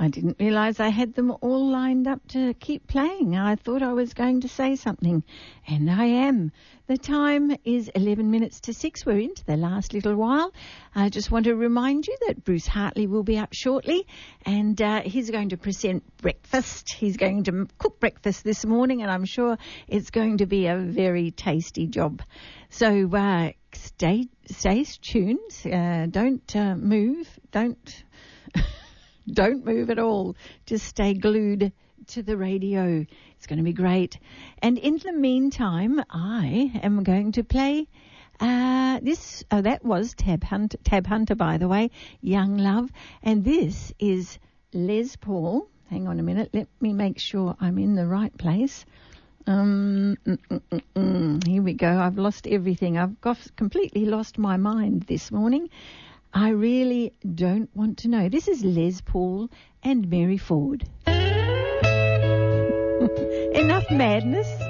I didn't realise I had them all lined up to keep playing. I thought I was going to say something, and I am. The time is 11 minutes to 6. We're into the last little while. I just want to remind you that Bruce Hartley will be up shortly, and he's going to present breakfast. He's going to cook breakfast this morning, and I'm sure it's going to be a very tasty job. So stay tuned. Don't move. Don't move at all. Just stay glued to the radio. It's going to be great. And in the meantime, I am going to play this. Oh, that was Tab Hunter, by the way, Young Love. And this is Les Paul. Hang on a minute. Let me make sure I'm in the right place. Here we go. I've lost everything. I've completely lost my mind this morning. I really don't want to know. This is Les Paul and Mary Ford. Enough madness.